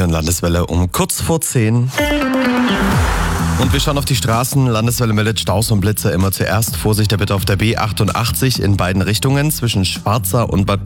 hier in Landeswelle um kurz vor 10. Und wir schauen auf die Straßen. Landeswelle meldet Staus und Blitzer immer zuerst. Vorsicht bitte auf der B88 in beiden Richtungen zwischen Schwarza und Bad